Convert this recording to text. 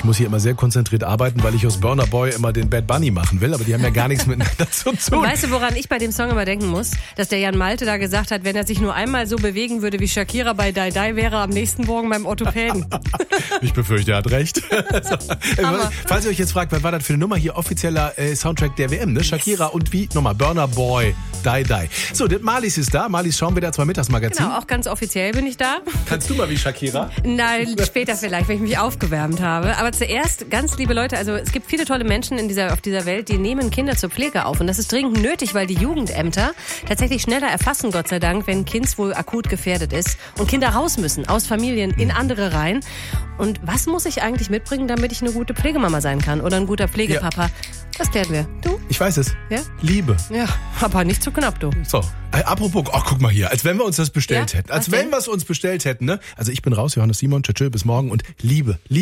ich muss hier immer sehr konzentriert arbeiten, weil ich aus Burna Boy immer den Bad Bunny machen will, aber die haben ja gar nichts miteinander zu tun. Und weißt du, woran ich bei dem Song immer denken muss? Dass der Jan Malte da gesagt hat, wenn er sich nur einmal so bewegen würde wie Shakira bei Die Die, wäre er am nächsten Morgen beim Orthopäden. Ich befürchte, er hat recht. So. Falls ihr euch jetzt fragt, was war das für eine Nummer hier, offizieller Soundtrack der WM, ne? Shakira und wie? Nochmal, Burna Boy, Die Die. So, Marlies ist da. Marlies, schauen wir da zum Mittagsmagazin. Genau, auch ganz offiziell bin ich da. Kannst du mal wie Shakira? Nein, später vielleicht, wenn ich mich aufgewärmt habe. Aber zuerst, ganz liebe Leute, also es gibt viele tolle Menschen auf dieser Welt, die nehmen Kinder zur Pflege auf. Und das ist dringend nötig, weil die Jugendämter tatsächlich schneller erfassen, Gott sei Dank, wenn ein Kind wohl akut gefährdet ist und Kinder raus müssen, aus Familien in andere rein. Und was muss ich eigentlich mitbringen, damit ich eine gute Pflegemama sein kann oder ein guter Pflegepapa? Ja. Das klären wir. Du? Ich weiß es. Ja? Liebe. Ja, aber nicht zu knapp, du. So, apropos, guck mal hier, als wenn wir uns das bestellt hätten. Als wenn wir es uns bestellt hätten, ne? Also ich bin raus, Johannes Simon, tschö, bis morgen und Liebe.